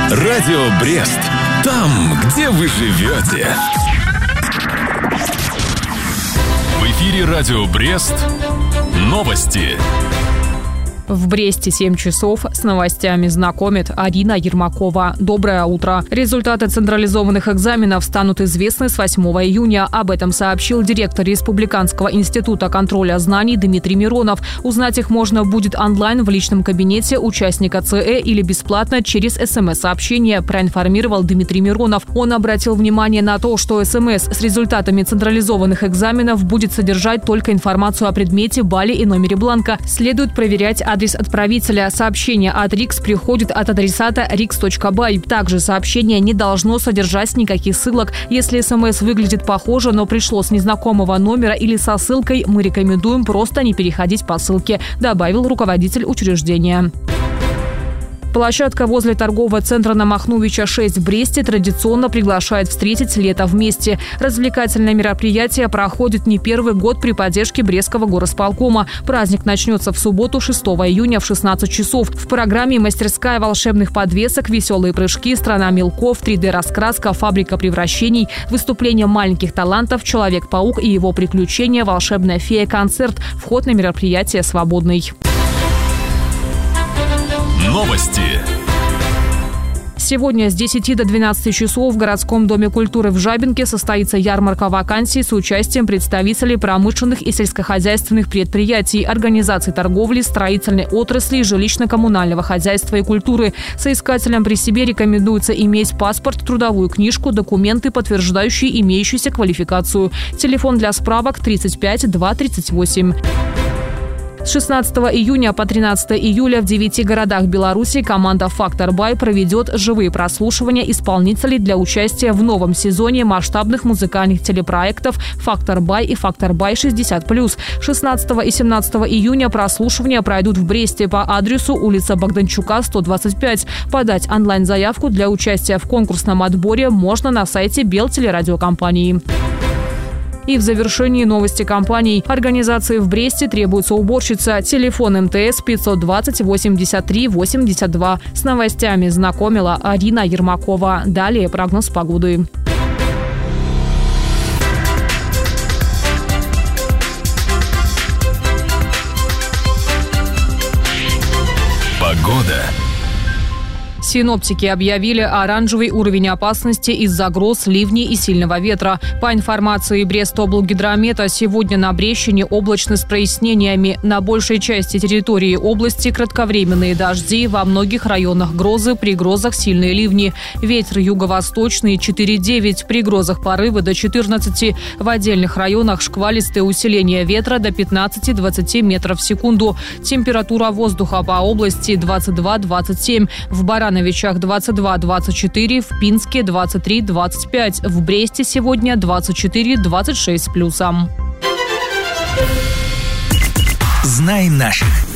Радио Брест. Там, где вы живете. В эфире Радио Брест. Новости. В Бресте 7 часов. С новостями знакомит Арина Ермакова. Доброе утро. Результаты централизованных экзаменов станут известны с 8 июня. Об этом сообщил директор Республиканского института контроля знаний Дмитрий Миронов. Узнать их можно будет онлайн в личном кабинете участника ЦЭ или бесплатно через СМС-сообщение, проинформировал Дмитрий Миронов. Он обратил внимание на то, что СМС с результатами централизованных экзаменов будет содержать только информацию о предмете, балле и номере бланка. Следует проверять адрес отправителя. Сообщение от РИКС приходит от адресата rix.by. Также сообщение не должно содержать никаких ссылок. Если СМС выглядит похоже, но пришло с незнакомого номера или со ссылкой, мы рекомендуем просто не переходить по ссылке, добавил руководитель учреждения. Площадка возле торгового центра на Махновича 6 в Бресте традиционно приглашает встретить лето вместе. Развлекательное мероприятие проходит не первый год при поддержке Брестского горосполкома. Праздник начнется в субботу 6 июня в 16 часов. В программе мастерская волшебных подвесок, веселые прыжки, страна мелков, 3D-раскраска, фабрика превращений, выступление маленьких талантов, Человек-паук и его приключения, волшебная фея-концерт. Вход на мероприятие свободный. Новости. Сегодня с 10 до 12 часов в городском доме культуры в Жабинке состоится ярмарка вакансий с участием представителей промышленных и сельскохозяйственных предприятий, организаций торговли, строительной отрасли, жилищно-коммунального хозяйства и культуры. Соискателям при себе рекомендуется иметь паспорт, трудовую книжку, документы, подтверждающие имеющуюся квалификацию. Телефон для справок 35 2 38. С 16 июня по 13 июля в 9 городах Беларуси команда «Фактор Бай» проведет живые прослушивания исполнителей для участия в новом сезоне масштабных музыкальных телепроектов «Фактор Бай» и «Фактор Бай 60+». 16 и 17 июня прослушивания пройдут в Бресте по адресу улица Богданчука, 125. Подать онлайн-заявку для участия в конкурсном отборе можно на сайте Белтелерадиокомпании. И в завершении новости компаний. Организации в Бресте требуется уборщица. Телефон МТС 520 83 82. С новостями знакомила Арина Ермакова. Далее прогноз погоды. Погода. Синоптики объявили оранжевый уровень опасности из-за гроз, ливней и сильного ветра. По информации Брестоблгидромета, сегодня на Брещине облачно с прояснениями. На большей части территории области кратковременные дожди, во многих районах грозы, при грозах сильные ливни. Ветер юго-восточный 4,9, при грозах порывы до 14. В отдельных районах шквалистое усиление ветра до 15-20 метров в секунду. Температура воздуха по области 22-27. В Барановичах 22-24, в Пинске 23-25, в Бресте сегодня 24-26 с плюсом. Знай наших.